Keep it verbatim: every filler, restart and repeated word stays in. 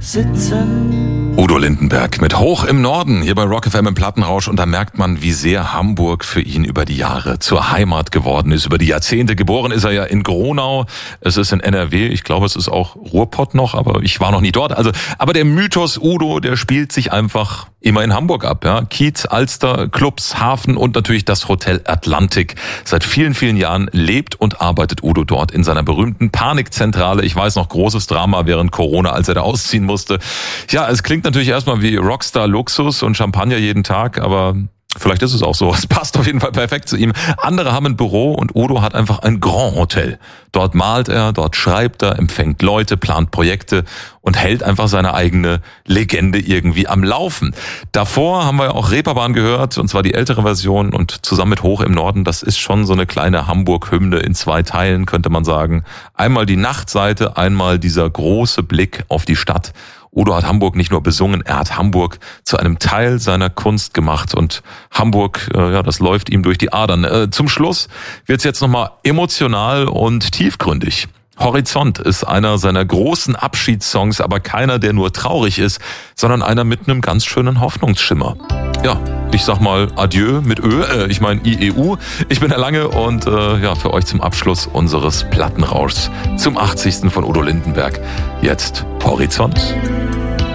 sitzen. Udo Lindenberg mit Hoch im Norden hier bei Rock F M im Plattenrausch, und da merkt man, wie sehr Hamburg für ihn über die Jahre zur Heimat geworden ist, über die Jahrzehnte. Geboren ist er ja in Gronau, es ist in N R W, ich glaube es ist auch Ruhrpott noch, aber ich war noch nie dort. Also, aber der Mythos Udo, der spielt sich einfach immer in Hamburg ab, ja. Kiez, Alster, Clubs, Hafen und natürlich das Hotel Atlantik. Seit vielen, vielen Jahren lebt und arbeitet Udo dort in seiner berühmten Panikzentrale. Ich weiß noch, großes Drama während Corona, als er da ausziehen musste. Ja, es klingt natürlich erstmal wie Rockstar-Luxus und Champagner jeden Tag, aber vielleicht ist es auch so. Es passt auf jeden Fall perfekt zu ihm. Andere haben ein Büro und Udo hat einfach ein Grand Hotel. Dort malt er, dort schreibt er, empfängt Leute, plant Projekte und hält einfach seine eigene Legende irgendwie am Laufen. Davor haben wir ja auch Reeperbahn gehört, und zwar die ältere Version, und zusammen mit Hoch im Norden, das ist schon so eine kleine Hamburg-Hymne in zwei Teilen, könnte man sagen. Einmal die Nachtseite, einmal dieser große Blick auf die Stadt. Udo hat Hamburg nicht nur besungen, er hat Hamburg zu einem Teil seiner Kunst gemacht, und Hamburg, äh, ja, das läuft ihm durch die Adern. Äh, zum Schluss wird's jetzt nochmal emotional und tiefgründig. Horizont ist einer seiner großen Abschiedssongs, aber keiner, der nur traurig ist, sondern einer mit einem ganz schönen Hoffnungsschimmer. Ja, ich sag mal Adieu mit Ö, äh, ich meine I E U. Ich bin der Lange, und äh, ja, für euch zum Abschluss unseres Plattenrauschs zum achtzigsten von Udo Lindenberg jetzt Horizont.